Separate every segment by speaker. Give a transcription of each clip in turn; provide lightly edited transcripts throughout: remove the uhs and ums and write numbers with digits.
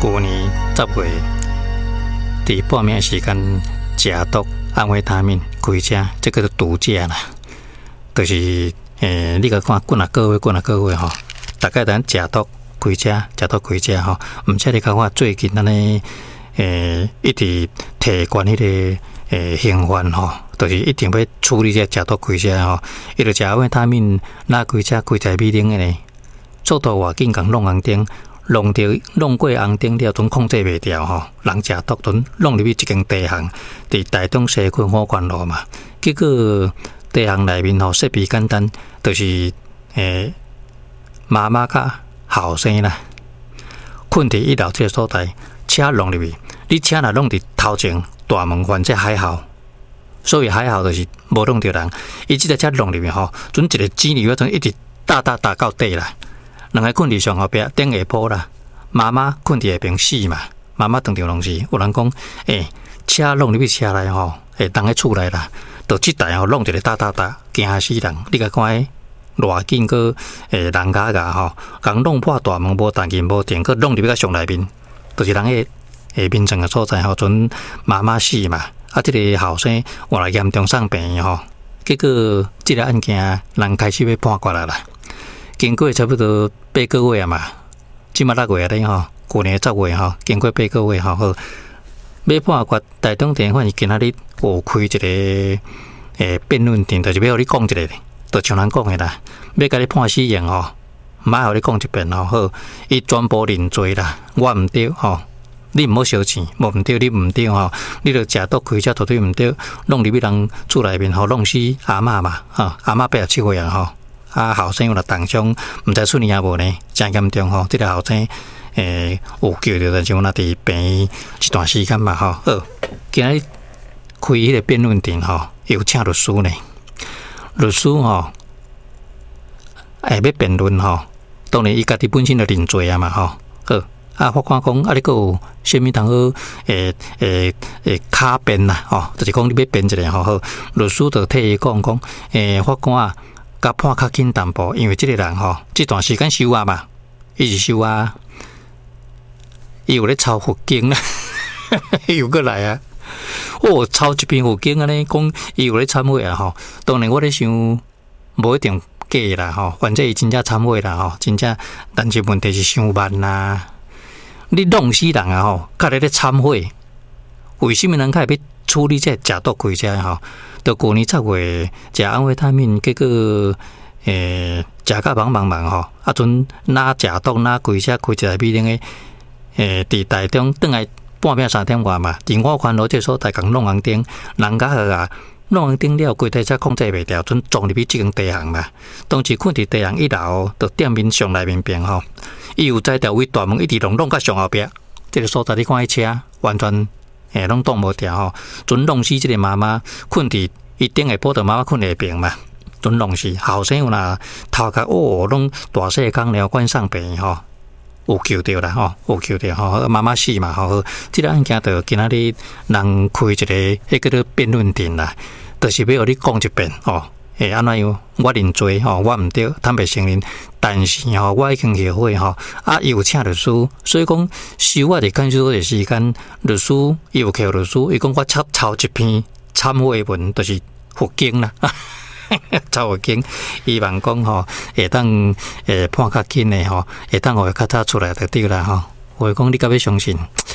Speaker 1: 去年10月，伫半暝时间食毒安非他命开车，这个是毒驾啦。就是你个看几啊个月吼，大概咱食毒开车吼，毋知你看看最近安尼一直提悬迄个刑犯吼，就是一定要处理这食毒开车吼，伊就食安非他命，哪开车开在米顶的呢？速度偌紧，共弄红灯。弄过红灯了，总控制袂掉吼。人食毒，准弄入去一间地巷，伫台中西区火关路嘛。结果地巷内面吼设备简单，就是妈妈甲后生啦，困伫一楼这个所在，车弄入去。你车若弄伫头前大门反正还好，所以还好就是无弄着人。伊即个车弄入去吼，准一个钱里准一直打到底啦。两个困伫上后壁，顶下坡啦。妈妈困伫下边死嘛，妈妈当场拢死。有人讲，车弄入去车内吼，当喺厝内啦，就即台吼弄一个打，惊死人。你甲看偌紧个人家吼，共弄破大门，无弹琴无电，佮弄入去个上内面，就是人个下面层个所在吼，准妈妈死嘛。啊，即个后生换来严重送病院吼，结果即个案件人开始要判决啦。经过差不多8个月啊嘛，即马6月咧吼，去年10月吼，经过8个月吼，好，要判决台中地法院今仔日有开一个辩论庭，就是要互你讲一个，就像咱讲的啦，要甲你判死刑吼，莫互你讲一遍吼，好，伊全部认罪啦，我毋对吼，你毋好烧钱，无毋对，你毋对吼，你著食毒开车绝对毋对，弄入去人厝内面吼，弄死阿嬷嘛，吼，阿嬷87岁啊吼。后生有若重伤，毋知顺利啊无呢？真严重吼！即个后生有救着，但是有若伫病院一段时间嘛吼。今日开迄个辩论庭吼，有请律师呢。律师吼，要辩论吼，当然伊家己本身就认罪啊嘛吼。法官讲你个有啥物通好卡辩啦吼，就是讲你要辩一个吼。好，律师就替伊讲，法官啊。甲判较轻淡薄，因为即个人吼，这段时间收押嘛，伊是收押，伊有咧抄佛经啦，又过来啊！抄一篇佛经安尼，讲伊有咧忏悔啊吼。当然我咧想，无一定假啦吼，反正伊真正忏悔啦吼，真正，但是问题是伤慢啦。你弄死人啊吼，甲你咧忏悔，为什么人较会要处理这食毒开车吼？到去年10月食安非他命，结果食甲忙吼，啊阵哪食毒哪开车开一台米顶诶，伫台中转来半暝3点外嘛，伫我看路这所在共弄红灯，人家啊弄红灯了，规台车控制袂掉，阵撞入去即间地巷嘛。当时困伫地巷1楼，就店面上内面边吼，伊有在条位大门一直弄到上后壁，这个所在你看迄车完全。拢挡无掉吼，准弄死即个妈妈困伫伊顶下坡，着妈妈困下边嘛，准弄死。后生有若头壳拢大细工了，关上病吼，有救着啦吼，有救着吼，妈妈死嘛吼。即个案件着今仔日人开一个迄个做辩论庭啦，就是要互你讲一遍吼。安怎样？我认罪吼，我毋对，坦白承认。但是吼，我已经后悔吼，伊有请律师，所以讲收我伫看守所的时间，律师伊有叫律师，伊讲我抄一篇忏悔文，就是佛经啦，抄佛经，希望讲吼会当判较紧的吼，会当互伊较早出来就对啦吼。我讲你敢要相信？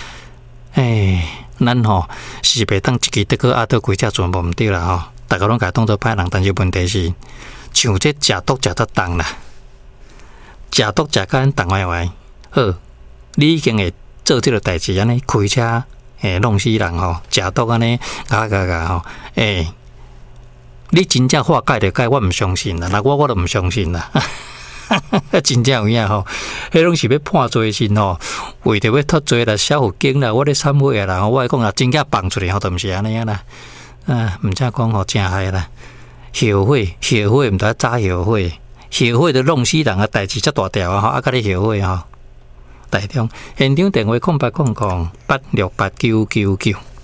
Speaker 1: 咱吼是袂当一支得个倒开车全部毋对啦吼。大家拢甲当做歹人，但是问题是，像这食毒食得重啦，食毒食甲重歪，好，你已经会做这个代志，安尼开车弄死人吼，食毒安尼吼，你真正化解就解，我毋相信啦，那我都毋相信啦，真正有影吼，迄拢是要判罪sin吼，为着要脱罪啦、消佛经啦，我咧忏悔啊啦，我来讲啊，真正放出来吼，都毋是安尼啊啦。毋则讲吼真害啦，后悔毋得早后悔，后悔就弄死人啊！代志遮大条啊！吼，甲你后悔吼，台中现场电话0800868999。